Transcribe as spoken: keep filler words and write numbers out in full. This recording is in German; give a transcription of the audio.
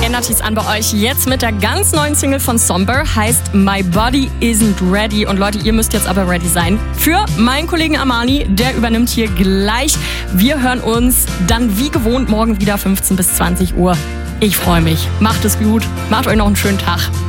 Nattis an bei euch. Jetzt mit der ganz neuen Single von Somber, heißt My Body Isn't Ready. Und Leute, ihr müsst jetzt aber ready sein für meinen Kollegen Armani. Der übernimmt hier gleich. Wir hören uns dann wie gewohnt morgen wieder fünfzehn bis zwanzig Uhr. Ich freue mich. Macht es gut. Macht euch noch einen schönen Tag.